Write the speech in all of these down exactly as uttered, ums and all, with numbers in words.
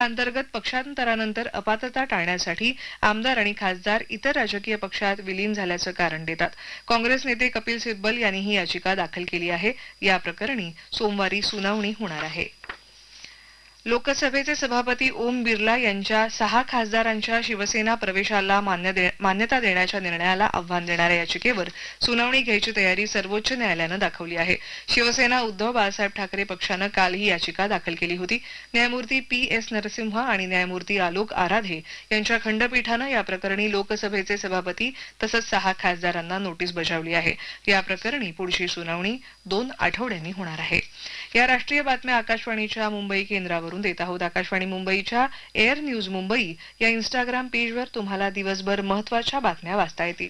अंतर्गत पक्षांतरानंतर अपात्रता टाळण्यासाठी आमदार आणि खासदार इतर राजकीय पक्षात विलीन झाल्याचं कारण देतात. काँग्रेस नेते कपिल सिब्बल यांनी ही याचिका दाखल केली आहे. या प्रकरणी सोमवारी सुनावणी होणार आहे. लोकसभेचे सभापती ओम बिर्ला यांच्या सहा खासदारांच्या शिवसेना प्रवेशाला मान्य दे, मान्यता देण्याच्या निर्णयाला आव्हान देणाऱ्या याचिकेवर सुनावणी घ्यायची तयारी सर्वोच्च न्यायालयानं दाखवली आहे. शिवसेना उद्धव बाळासाहेब ठाकरे पक्षानं काल ही याचिका दाखल केली होती. न्यायमूर्ती पी एस नरसिंह आणि न्यायमूर्ती आलोक आराधे यांच्या खंडपीठानं या प्रकरणी लोकसभेचे सभापती तसंच सहा खासदारांना नोटीस बजावली आहे. या प्रकरणी पुढची सुनावणी दोन आठवड्यांनी होणार आहे. या राष्ट्रीय बातम्या आकाशवाणीच्या मुंबई केंद्रावरून देत आहोत. आकाशवाणी मुंबईच्या एअर न्यूज मुंबई या इंस्टाग्राम पेजवर तुम्हाला दिवसभर महत्त्वाच्या बातम्या वाचता येतील.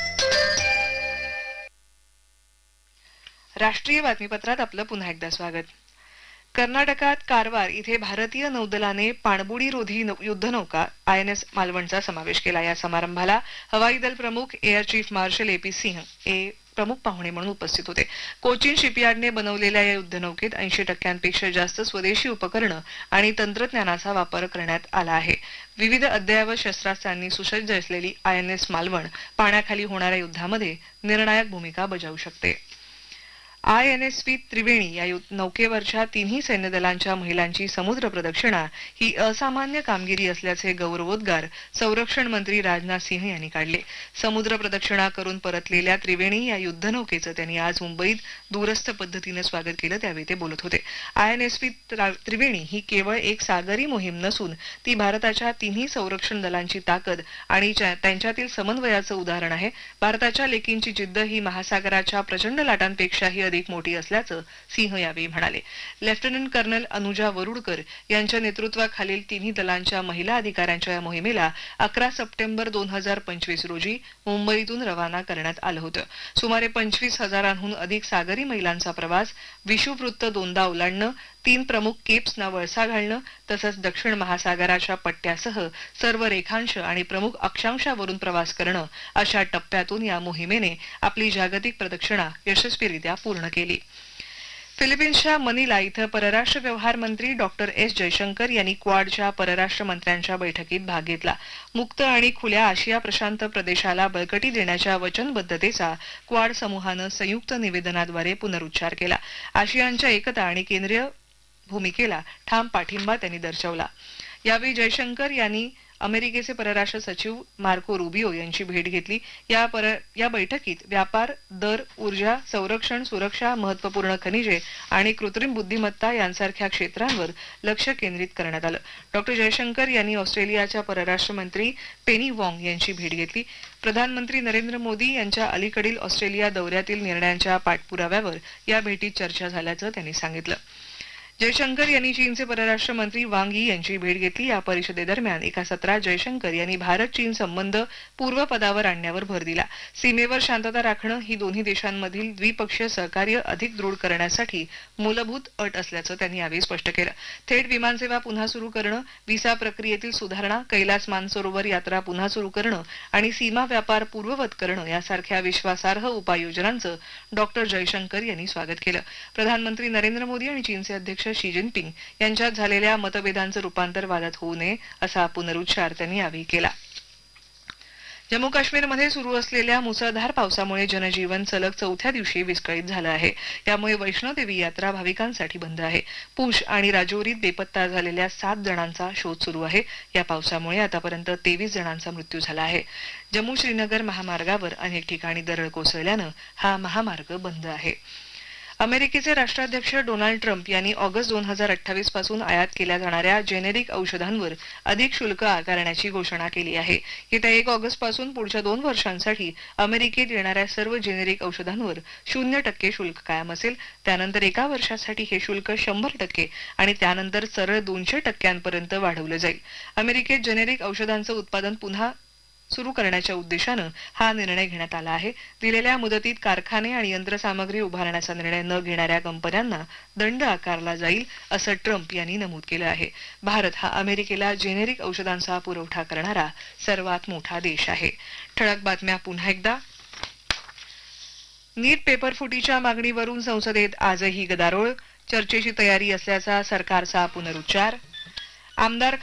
राष्ट्रीय बातमीपत्रात आपलं पुन्हा एकदा स्वागत. कर्नाटकात कारवार इथे भारतीय नौदलाने पाणबुडीरोधी युद्धनौका आय एन एस मालवणचा समावेश केला. या समारंभाला हवाई दल प्रमुख air chief marshal A P सिंह ए प्रमुख पाहुणे म्हणून उपस्थित होते. कोचीन शिपयार्डने बनवलेल्या या युद्धनौकेत ऐंशी टक्क्यांपेक्षा जास्त स्वदेशी उपकरणं आणि तंत्रज्ञानाचा वापर करण्यात आला आहे. विविध अद्ययावत शस्त्रास्त्रांनी सुसज्ज असलेली आय एन एस मालवण पाण्याखाली होणाऱ्या युद्धामध्ये निर्णायक भूमिका बजावू शकते. आय एन एस व्ही त्रिवेणी या नौकेवरच्या तिन्ही सैन्य दलांच्या महिलांची समुद्र प्रदक्षिणा ही असामान्य कामगिरी असल्याचे गौरवोद्गार संरक्षण मंत्री राजनाथ सिंह यांनी काढले. समुद्र प्रदक्षिणा करून परतलेल्या त्रिवेणी या युद्धनौकेचं त्यांनी आज मुंबईत दूरस्थ पद्धतीने स्वागत केलं. त्यावेळी ते बोलत होते. आय एन एस व्ही त्रिवेणी ही केवळ एक सागरी मोहीम नसून ती भारताच्या तिन्ही संरक्षण दलांची ताकद आणि त्यांच्यातील समन्वयाचं उदाहरण आहे. भारताच्या लेकींची जिद्द ही महासागराच्या प्रचंड लाटांपेक्षाही अधिक मोठी असल्याचं सिंह यावेळी म्हणाले. लेफ्टनंट कर्नल अनुजा वरुडकर यांच्या नेतृत्वाखालील तिन्ही दलांच्या महिला अधिकाऱ्यांच्या या मोहिमेला अकरा सप्टेंबर दोन हजार पंचवीस रोजी मुंबईतून रवाना करण्यात आलं होतं. सुमारे पंचवीस हजारांहून अधिक सागरी महिलांचा प्रवास, विषुववृत्त दोनदा ओलांडणं, तीन प्रमुख केप्सना वळसा घालणं तसंच दक्षिण महासागराच्या पट्ट्यासह सर्व रेखांश आणि प्रमुख अक्षांशावरून प्रवास करणं अशा टप्प्यातून या मोहिमेने आपली जागतिक प्रदक्षिणा यशस्वीरित्या पूर्ण केली. फिलिपिन्सच्या मनिला इथं परराष्ट्र व्यवहार मंत्री डॉक्टर एस जयशंकर यांनी क्वाडच्या परराष्ट्र मंत्र्यांच्या बैठकीत भाग घेतला. मुक्त आणि खुल्या आशिया प्रशांत प्रदेशाला बळकटी देण्याच्या वचनबद्धतेचा क्वाड समूहानं संयुक्त निवेदनाद्वारे पुनरुच्चार केला. आशियानच्या एकता आणि केंद्रीय भूमिकेला ठाम पाठिंबा त्यांनी दर्शवला. यावेळी जयशंकर यांनी अमेरिकेचे परराष्ट्र सचिव मार्को रुबियो यांची भेट घेतली. या पर या बैठकीत व्यापार, दर, ऊर्जा, संरक्षण, सुरक्षा, महत्त्वपूर्ण खनिजे आणि कृत्रिम बुद्धिमत्ता यांसारख्या क्षेत्रांवर लक्ष केंद्रित करण्यात आलं. डॉक्टर जयशंकर यांनी ऑस्ट्रेलियाच्या परराष्ट्र मंत्री पेनी वॉंग यांची भेट घेतली. प्रधानमंत्री नरेंद्र मोदी यांच्या अलीकडील ऑस्ट्रेलिया दौऱ्यातील निर्णयांच्या पाठपुराव्यावर या भेटीत चर्चा झाल्याचं त्यांनी सांगितलं. जयशंकर यांनी चीनचे परराष्ट्र मंत्री वांग यी यांची भेट घेतली. या परिषदेदरम्यान एका सत्रात जयशंकर यांनी भारत चीन संबंध पूर्वपदावर आणण्यावर भर दिला. सीमेवर शांतता राखणं ही दोन्ही देशांमधील द्विपक्षीय सहकार्य अधिक दृढ करण्यासाठी मूलभूत अट असल्याचं त्यांनी यावेळी स्पष्ट केलं. थेट विमानसेवा पुन्हा सुरू करणं, व्हिसा प्रक्रियेतील सुधारणा, कैलास मानसरोवर यात्रा पुन्हा सुरू करणं आणि सीमा व्यापार पूर्ववत करणं यासारख्या विश्वासार्ह उपाययोजनांचं डॉक्टर जयशंकर यांनी स्वागत केलं. प्रधानमंत्री नरेंद्र मोदी आणि चीनचे अध्यक्ष शी जिनपिंग यांच्यात झालेल्या मतभेदांचं रूपांतर वादात होऊ नये असा पुनरुच्चार त्यांनी यावेळी केला. जम्मू काश्मीरमध्ये सुरू असलेल्या मुसळधार पावसामुळे जनजीवन सलग चौथ्या दिवशी विस्कळीत झालं आहे. यामुळे वैष्णोदेवी यात्रा भाविकांसाठी बंद आहे. पूंछ आणि राजौरीत बेपत्ता झालेल्या सात जणांचा शोध सुरू आहे. या पावसामुळे आतापर्यंत तेवीस जणांचा मृत्यू झाला आहे. जम्मू श्रीनगर महामार्गावर अनेक ठिकाणी दरड कोसळल्यानं हा महामार्ग बंद आहे. अमेरिकेचे राष्ट्राध्यक्ष डोनाल्ड ट्रम्प यांनी ऑगस्ट दोन हजार अठ्ठावीस पासून आयात केल्या जाणाऱ्या जेनेरिक औषधांवर अधिक शुल्क आकारण्याची घोषणा केली आहे. येत्या एक ऑगस्ट पासून पुढच्या दोन वर्षांसाठी अमेरिकेत येणाऱ्या सर्व जेनेरिक औषधांवर शून्य टक्के शुल्क कायम असेल. त्यानंतर एका वर्षासाठी हे शुल्क शंभर टक्के आणि त्यानंतर सरळ दोनशे टक्क्यांपर्यंत वाढवलं जाईल. अमेरिकेत जेनेरिक औषधांचं उत्पादन पुन्हा सुरू करण्याच्या उद्देशानं हा निर्णय घेण्यात आला आहे. दिलेल्या मुदतीत कारखाने आणि यंत्रसामग्री उभारण्याचा निर्णय न घेणाऱ्या कंपन्यांना दंड आकारला जाईल असं ट्रम्प यांनी नमूद केलं आहे. भारत हा अमेरिकेला जेनेरिक औषधांचा पुरवठा करणारा सर्वात मोठा देश आहे. ठळक बातम्या पुन्हा एकदा. नीट पेपर फुटीच्या मागणीवरून संसदेत आजही गदारोळ, चर्चेची तयारी असल्याचा सरकारचा पुनरुच्चार. आमदार